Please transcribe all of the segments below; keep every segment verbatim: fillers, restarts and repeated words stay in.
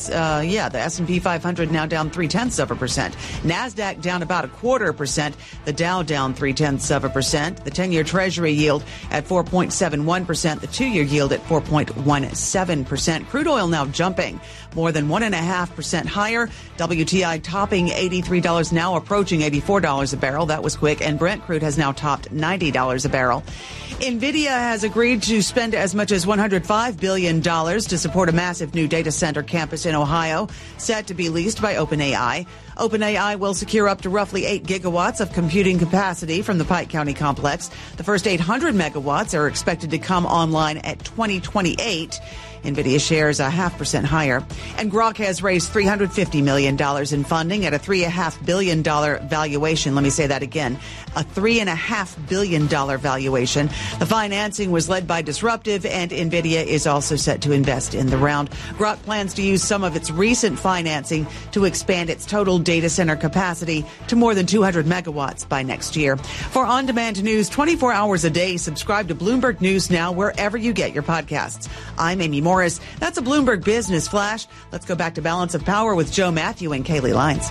Uh, yeah, the S and P five hundred now down three-tenths of a percent. NASDAQ down about a quarter percent. The Dow down three-tenths of a percent. The ten-year Treasury yield at four point seven one percent. The two-year yield at four point one seven percent. Crude oil now jumping more than one point five percent higher. W T I topping eighty-three dollars, now approaching eighty-four dollars a barrel. That was quick. And Brent crude has now topped ninety dollars a barrel. NVIDIA has agreed to spend as much as one hundred five billion dollars to support a massive new data center campus in Ohio, set to be leased by OpenAI. OpenAI will secure up to roughly eight gigawatts of computing capacity from the Pike County complex. The first eight hundred megawatts are expected to come online at twenty twenty-eight. NVIDIA shares a half percent higher. And Grok has raised three hundred fifty million dollars in funding at a three point five billion dollars valuation. Let me say that again. A three point five billion dollars valuation. The financing was led by Disruptive, and NVIDIA is also set to invest in the round. Grok plans to use some of its recent financing to expand its total data center capacity to more than two hundred megawatts by next year. For on-demand news twenty-four hours a day, subscribe to Bloomberg News Now wherever you get your podcasts. I'm Amy Morris. That's a Bloomberg Business Flash. Let's go back to Balance of Power with Joe Matthew and Kaylee Lyons.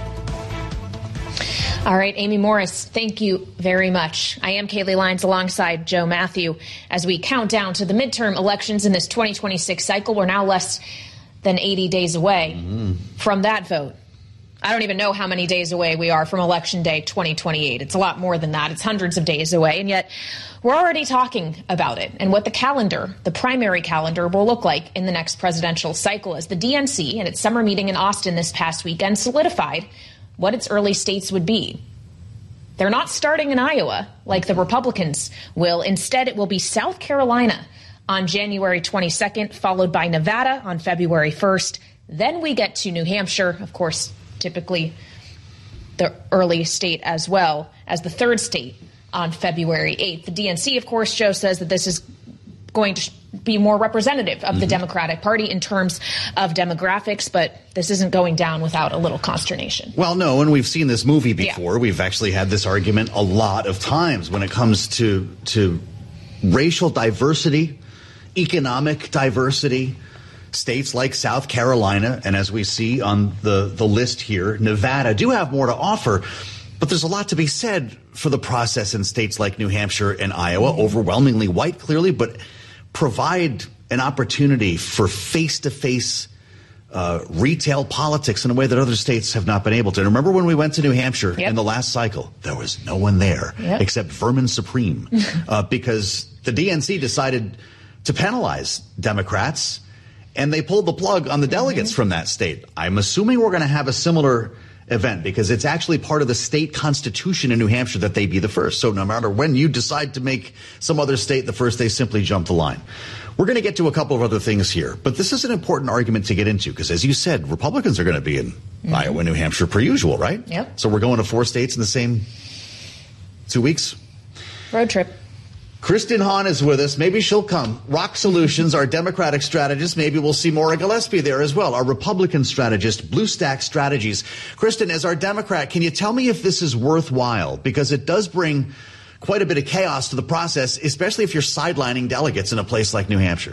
All right, Amy Morris, thank you very much. I am Kaylee Lyons alongside Joe Matthew. As we count down to the midterm elections in this twenty twenty-six cycle, we're now less than eighty days away mm-hmm. from that vote. I don't even know how many days away we are from Election Day twenty twenty-eight. It's a lot more than that. It's hundreds of days away. And yet we're already talking about it and what the calendar, the primary calendar, will look like in the next presidential cycle, as the D N C and its summer meeting in Austin this past weekend solidified what its early states would be. They're not starting in Iowa like the Republicans will. Instead, it will be South Carolina on January twenty-second, followed by Nevada on February first. Then we get to New Hampshire, of course, typically the early state as well, as the third state on February eighth. The D N C, of course, Joe says that this is going to be more representative of mm-hmm. the Democratic Party in terms of demographics, but this isn't going down without a little consternation. Well, no, and we've seen this movie before. Yeah. We've actually had this argument a lot of times when it comes to to racial diversity, economic diversity. States like South Carolina, and as we see on the, the list here, Nevada, do have more to offer. But there's a lot to be said for the process in states like New Hampshire and Iowa, overwhelmingly white, clearly, but provide an opportunity for face-to-face uh, retail politics in a way that other states have not been able to. And remember when we went to New Hampshire yep. in the last cycle, there was no one there yep. except Vermin Supreme uh, because the D N C decided to penalize Democrats. And they pulled the plug on the delegates mm-hmm. from that state. I'm assuming we're going to have a similar event because it's actually part of the state constitution in New Hampshire that they be the first. So no matter when you decide to make some other state the first, they simply jump the line. We're going to get to a couple of other things here, but this is an important argument to get into because, as you said, Republicans are going to be in mm-hmm. Iowa, New Hampshire per usual, right? Yep. So we're going to four states in the same two weeks? Road trip. Kristen Hahn is with us. Maybe she'll come. Rock Solutions, our Democratic strategist. Maybe we'll see Maura Gillespie there as well, our Republican strategist, Blue Stack Strategies. Kristen, as our Democrat, can you tell me if this is worthwhile? Because it does bring quite a bit of chaos to the process, especially if you're sidelining delegates in a place like New Hampshire.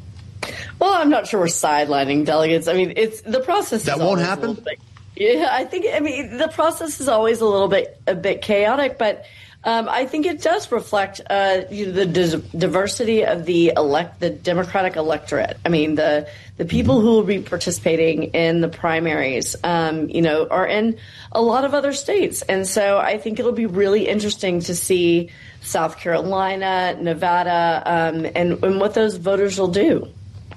Well, I'm not sure we're sidelining delegates. I mean, it's the process. That won't happen? Bit, yeah, I think, I mean, the process is always a little bit, a bit chaotic, but Um, I think it does reflect uh, you know, the dis- diversity of the elect, the Democratic electorate. I mean, the the people who will be participating in the primaries, um, you know, are in a lot of other states, and so I think it'll be really interesting to see South Carolina, Nevada, um, and, and what those voters will do.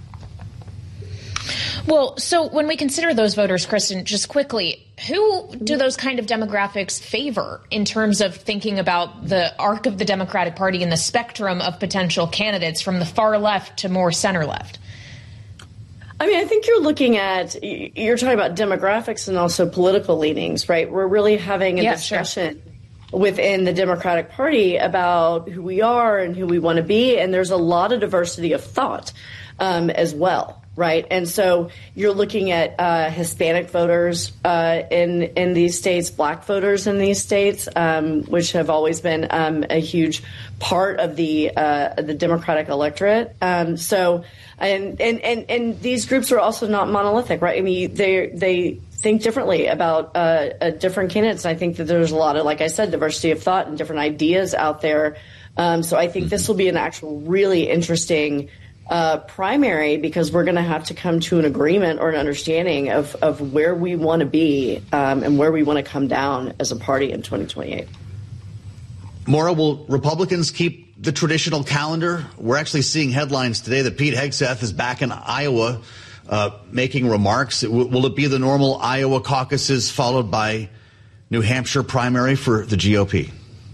Well, so when we consider those voters, Kristen, just quickly, who do those kind of demographics favor in terms of thinking about the arc of the Democratic Party and the spectrum of potential candidates from the far left to more center left? I mean, I think you're looking at, you're talking about demographics and also political leanings, right? We're really having a yeah, discussion sure. within the Democratic Party about who we are and who we want to be. And there's a lot of diversity of thought um, as well. Right. And so you're looking at uh, Hispanic voters uh, in in these states, black voters in these states, um, which have always been um, a huge part of the uh, the Democratic electorate. Um, so And, and, and, and these groups are also not monolithic, right? I mean, they they think differently about uh, uh, different candidates. I think that there's a lot of, like I said, diversity of thought and different ideas out there. Um, so I think this will be an actual really interesting uh, primary, because we're going to have to come to an agreement or an understanding of, of where we want to be um, and where we want to come down as a party in twenty twenty-eight. Maura, will Republicans keep the traditional calendar? We're actually seeing headlines today that Pete Hegseth is back in Iowa uh, making remarks. Will it be the normal Iowa caucuses followed by New Hampshire primary for the G O P?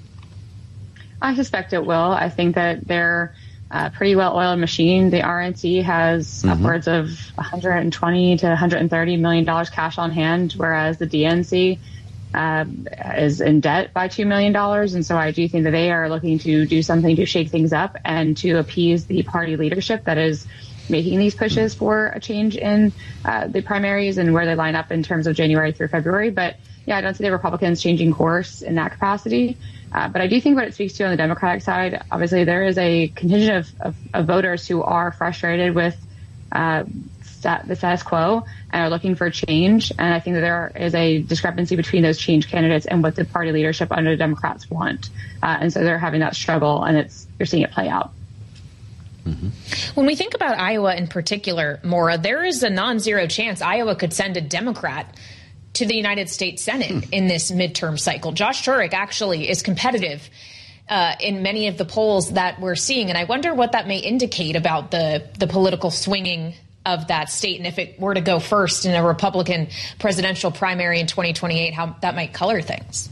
I suspect it will. I think that they're a pretty well-oiled machine. The R N C has mm-hmm. upwards of one hundred twenty to one hundred thirty million dollars cash on hand, whereas the D N C Uh, is in debt by two million dollars. And so I do think that they are looking to do something to shake things up and to appease the party leadership that is making these pushes for a change in uh, the primaries and where they line up in terms of January through February. But yeah, I don't see the Republicans changing course in that capacity. Uh, but I do think what it speaks to on the Democratic side, obviously there is a contingent of, of, of voters who are frustrated with uh, the status quo and are looking for change. And I think that there is a discrepancy between those change candidates and what the party leadership under the Democrats want. Uh, and so they're having that struggle, and it's you're seeing it play out. Mm-hmm. When we think about Iowa in particular, Maura, there is a non-zero chance Iowa could send a Democrat to the United States Senate hmm. in this midterm cycle. Josh Turek actually is competitive uh, in many of the polls that we're seeing. And I wonder what that may indicate about the, the political swinging of that state, and if it were to go first in a Republican presidential primary in twenty twenty-eight, how that might color things.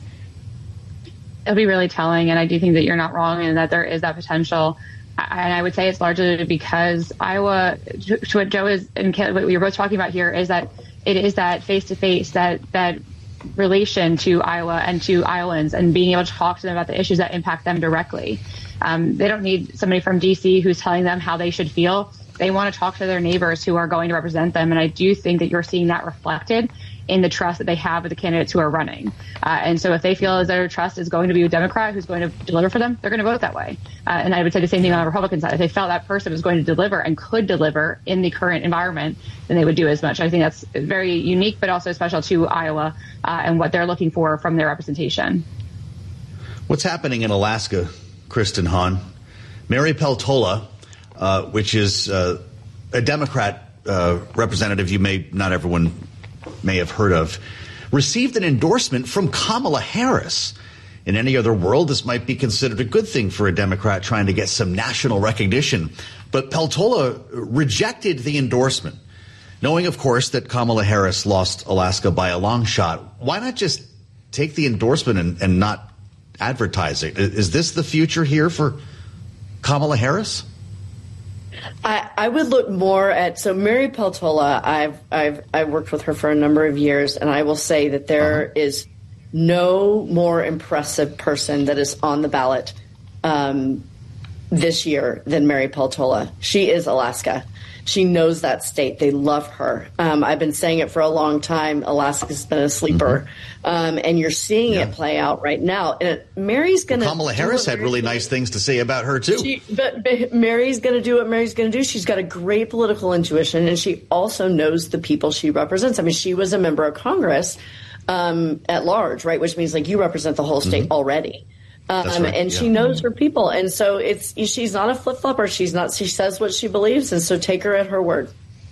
It'll be really telling, and I do think that you're not wrong in that there is that potential. And I would say it's largely because Iowa, to what Joe is and what we were both talking about here, is that it is that face-to-face, that that relation to Iowa and to Iowans, and being able to talk to them about the issues that impact them directly. Um, they don't need somebody from D C who's telling them how they should feel. They want to talk to their neighbors who are going to represent them. And I do think that you're seeing that reflected in the trust that they have with the candidates who are running. Uh, and so if they feel as their trust is going to be a Democrat who's going to deliver for them, they're going to vote that way. Uh, and I would say the same thing on the Republican side. If they felt that person was going to deliver and could deliver in the current environment, then they would do as much. I think that's very unique, but also special to Iowa uh, and what they're looking for from their representation. What's happening in Alaska, Kristen Hahn? Mary Peltola, Uh, which is uh, a Democrat uh, representative you may not everyone may have heard of, received an endorsement from Kamala Harris. In any other world, this might be considered a good thing for a Democrat trying to get some national recognition. But Peltola rejected the endorsement, knowing, of course, that Kamala Harris lost Alaska by a long shot. Why not just take the endorsement and, and not advertise it? Is this the future here for Kamala Harris? I, I would look more at, so Mary Peltola, I've, I've, I've worked with her for a number of years, and I will say that there uh-huh. is no more impressive person that is on the ballot um, this year than Mary Peltola. She is Alaska. She knows that state. They love her. Um, I've been saying it for a long time. Alaska's been a sleeper. Mm-hmm. Um, and you're seeing yeah. it play out right now. And Mary's going to... Kamala Harris had really nice things to say about her, too. She, but, but Mary's going to do what Mary's going to do. She's got a great political intuition, and she also knows the people she represents. I mean, she was a member of Congress um, at large, right? Which means, like, you represent the whole state mm-hmm. already. Um, right, and yeah. she knows her people. And so it's she's not a flip-flopper. She's not. She says what she believes. And so take her at her word.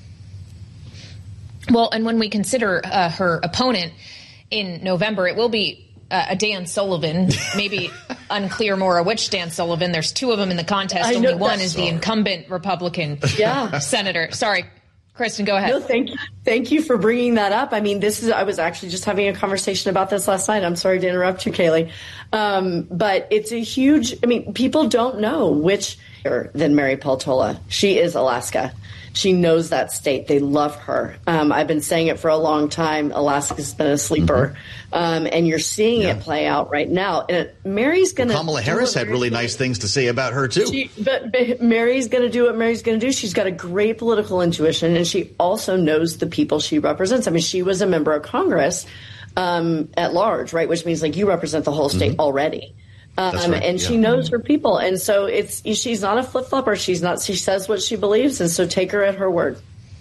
Well, and when we consider uh, her opponent in November, it will be uh, a Dan Sullivan, maybe unclear more which Dan Sullivan. There's two of them in the contest. I Only one is sorry. the incumbent Republican yeah. senator. Sorry. Kristen, go ahead. No, thank you. Thank you for bringing that up. I mean, this is, I was actually just having a conversation about this last night. I'm sorry to interrupt you, Kaylee. Um, but it's a huge, I mean, people don't know which than Mary Peltola. She is Alaska. She knows that state. They love her. Um, I've been saying it for a long time. Alaska's been a sleeper. Mm-hmm. Um, and you're seeing yeah. it play out right now. And Mary's going to... Kamala Harris had really nice things to say about her, too. She, but, but Mary's going to do what Mary's going to do. She's got a great political intuition, and she also knows the people she represents. I mean, she was a member of Congress um, at large, right? Which means, like, you represent the whole state mm-hmm. already. Um, right. and yeah. she knows her people. And so it's she's not a flip-flopper. She's not. She says what she believes, and so take her at her word.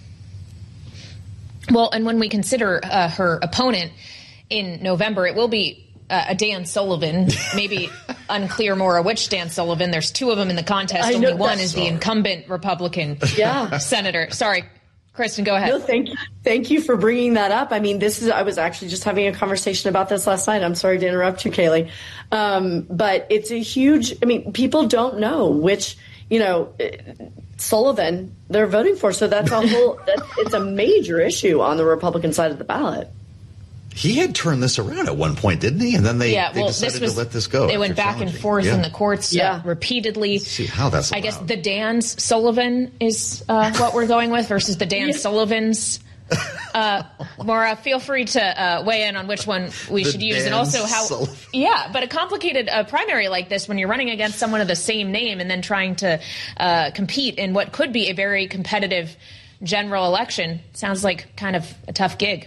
Well, and when we consider uh, her opponent in November, it will be uh, a Dan Sullivan, maybe unclear more which Dan Sullivan. There's two of them in the contest. I Only know, one is sorry. the incumbent Republican Yeah. senator. Sorry, Kristen, go ahead. No, thank you. Thank you for bringing that up. I mean, this is, I was actually just having a conversation about this last night. I'm sorry to interrupt you, Kaylee. Um, but it's a huge, I mean, people don't know which, you know, Sullivan they're voting for. So that's a whole, that's, it's a major issue on the Republican side of the ballot. He had turned this around at one point, didn't he? And then they, yeah, they well, decided this was, to let this go. They went back and forth yeah. in the courts yeah. uh, repeatedly. Let's see how that's allowed. I guess the Dan's Sullivan is uh, what we're going with versus the Dan Yeah. Sullivans. Uh, Maura, feel free to uh, weigh in on which one we The should use, Dan and also how. Sullivan. Yeah, but a complicated uh, primary like this, when you're running against someone of the same name and then trying to uh, compete in what could be a very competitive general election, sounds like kind of a tough gig.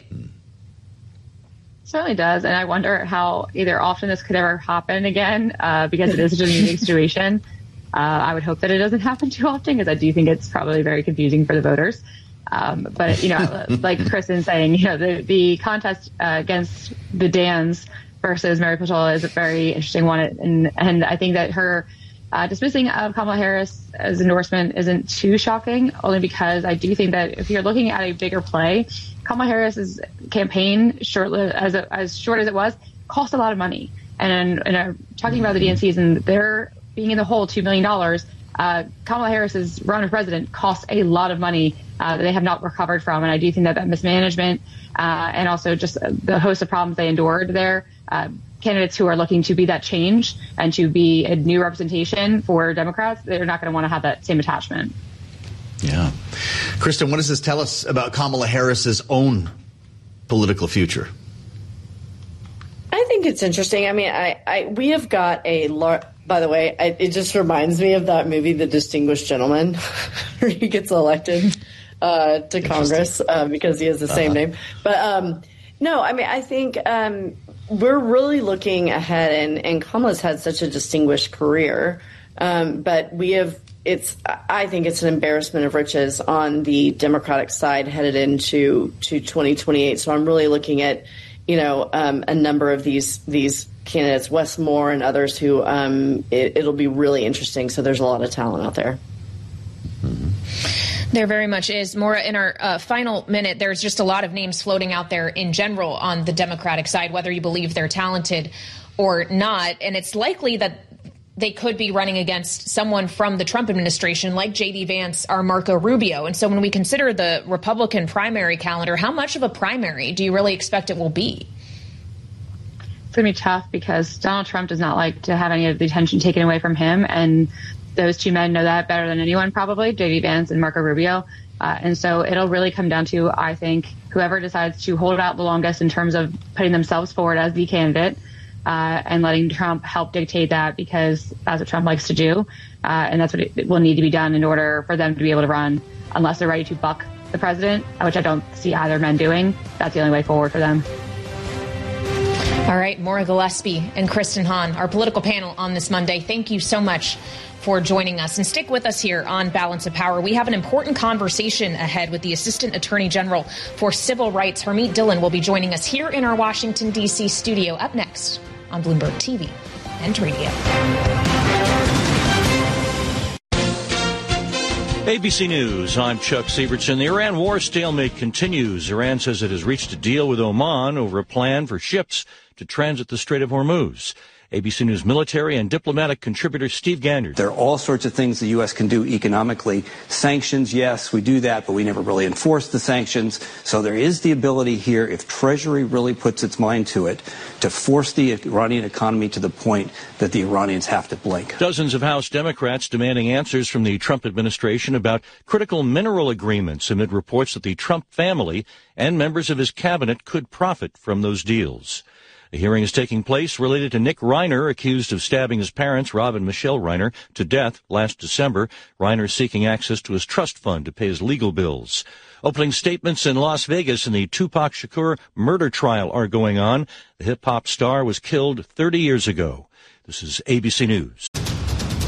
Certainly does, and I wonder how either often this could ever happen again, uh, because it is such a unique situation. Uh, I would hope that it doesn't happen too often, because I do think it's probably very confusing for the voters. Um, but, you know, like Kristen saying, you know, the, the contest uh, against the Dans versus Mary Peltola is a very interesting one. And, and I think that her uh, dismissing of Kamala Harris as endorsement isn't too shocking, only because I do think that if you're looking at a bigger play, Kamala Harris's campaign, short, as, a, as short as it was, cost a lot of money. And, and uh, talking about the D N Cs and they're being in the hole two million dollars, uh, Kamala Harris's run for president cost a lot of money uh, that they have not recovered from. And I do think that that mismanagement uh, and also just the host of problems they endured there, uh, candidates who are looking to be that change and to be a new representation for Democrats, they're not going to want to have that same attachment. Yeah. Kristen, what does this tell us about Kamala Harris's own political future? I think it's interesting. I mean, I, I we have got a lar- by the way, I, it just reminds me of that movie, The Distinguished Gentleman, where he gets elected uh, to Congress uh, because he has the same uh-huh. name. But um, no, I mean, I think um, we're really looking ahead, and, and Kamala's had such a distinguished career. Um, but we have, it's, I think it's an embarrassment of riches on the Democratic side headed into to twenty twenty-eight. So I'm really looking at, you know, um, a number of these these candidates, Wes Moore and others, who um, it, it'll be really interesting. So there's a lot of talent out there. Mm-hmm. There very much is. Maura, in our uh, final minute, there's just a lot of names floating out there in general on the Democratic side, whether you believe they're talented or not. And it's likely that they could be running against someone from the Trump administration like J D Vance or Marco Rubio. And so when we consider the Republican primary calendar, how much of a primary do you really expect it will be? It's going to be tough because Donald Trump does not like to have any of the attention taken away from him. And those two men know that better than anyone, probably, J D Vance and Marco Rubio. Uh, and so it'll really come down to, I think, whoever decides to hold out the longest in terms of putting themselves forward as the candidate. Uh, and letting Trump help dictate that, because that's what Trump likes to do. Uh, and that's what it will need to be done in order for them to be able to run, unless they're ready to buck the president, which I don't see either men doing. That's the only way forward for them. All right, Maura Gillespie and Kristen Hahn, our political panel on this Monday. Thank you so much for joining us. And stick with us here on Balance of Power. We have an important conversation ahead with the Assistant Attorney General for Civil Rights. Harmeet Dillon will be joining us here in our Washington, D C studio up next on Bloomberg T V and radio. A B C News, I'm Chuck Sievertson. The Iran war stalemate continues. Iran says it has reached a deal with Oman over a plan for ships to transit the Strait of Hormuz. A B C News military and diplomatic contributor Steve Ganyard. There are all sorts of things the U S can do economically. Sanctions, yes, we do that, but we never really enforce the sanctions. So there is the ability here, if Treasury really puts its mind to it, to force the Iranian economy to the point that the Iranians have to blink. Dozens of House Democrats demanding answers from the Trump administration about critical mineral agreements amid reports that the Trump family and members of his cabinet could profit from those deals. A hearing is taking place related to Nick Reiner, accused of stabbing his parents, Rob and Michelle Reiner, to death last December. Reiner seeking access to his trust fund to pay his legal bills. Opening statements in Las Vegas in the Tupac Shakur murder trial are going on. The hip-hop star was killed thirty years ago. This is A B C News.